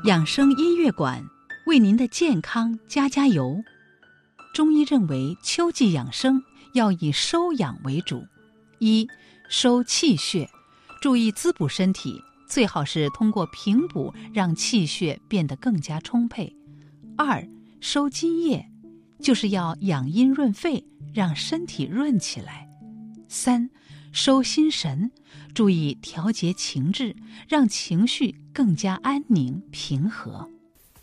养生音乐馆为您的健康加油。中医认为秋季养生要以收养为主。一、收气血，注意滋补身体，最好是通过平补让气血变得更加充沛。二、收津液，就是要养阴润肺，让身体润起来。三、收心神，注意调节情志，让情绪更加安宁平和。